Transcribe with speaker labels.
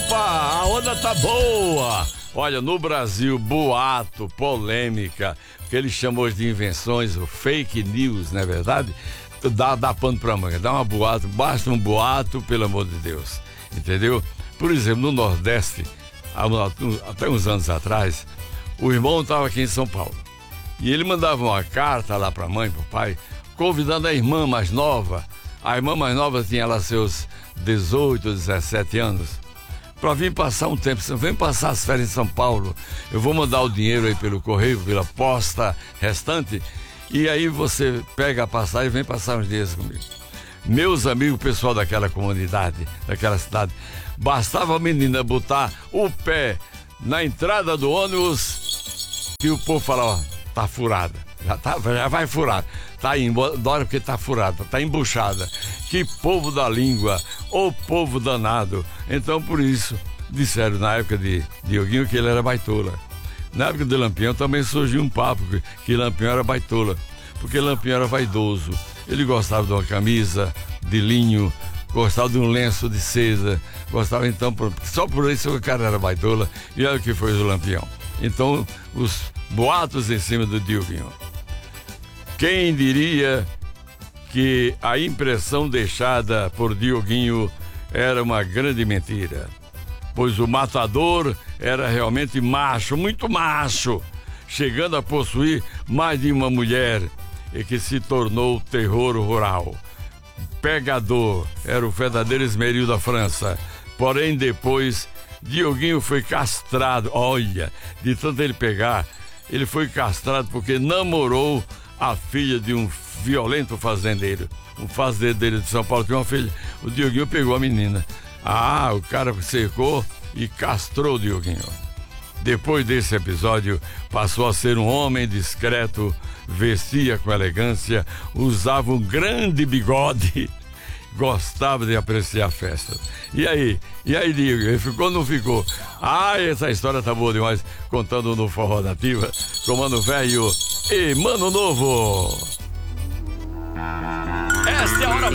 Speaker 1: Opa, a onda tá boa. Olha, no Brasil, boato, polêmica, que ele chamou de invenções, o fake news, não é verdade? Dá pano pra manga, dá uma boato, basta um boato, pelo amor de Deus, entendeu? Por exemplo, no Nordeste, até uns anos atrás, o irmão estava aqui em São Paulo e ele mandava uma carta lá pra mãe, pro pai, convidando a irmã mais nova. A irmã mais nova tinha lá seus 18, 17 anos, para vir passar um tempo. Você vem passar as férias em São Paulo, eu vou mandar o dinheiro aí pelo correio, pela posta restante, e aí você pega a passagem e vem passar uns dias comigo. Meus amigos, pessoal daquela comunidade, daquela cidade, bastava a menina botar o pé na entrada do ônibus que o povo falava, tá furada, já vai furar, tá embora porque tá furada, tá embuchada. Que povo da língua, ô povo danado. Então por isso disseram na época de Dioguinho que ele era baitola. Na época de Lampião também surgiu um papo que Lampião era baitola, porque Lampião era vaidoso. Ele gostava de uma camisa de linho, gostava de um lenço de seda, gostava então, só por isso o cara era baitola, e olha o que foi o Lampião. Então os boatos em cima do Dioguinho. Quem diria que a impressão deixada por Dioguinho era uma grande mentira, pois o matador era realmente macho, muito macho, chegando a possuir mais de uma mulher, e que se tornou terror rural. Pegador, era o verdadeiro esmeril da França. Porém depois Dioguinho foi castrado. Olha, de tanto ele pegar, ele foi castrado porque namorou a filha de um violento fazendeiro. Um fazendeiro de São Paulo tinha uma filha. O Dioguinho pegou a menina. O cara cercou e castrou o Dioguinho. Depois desse episódio, passou a ser um homem discreto, vestia com elegância, usava um grande bigode, gostava de apreciar festas. E aí, Diego, ele ficou ou não ficou? Essa história tá boa demais, contando no Forró Nativa, com Mano Velho e Mano Novo. Esta é a hora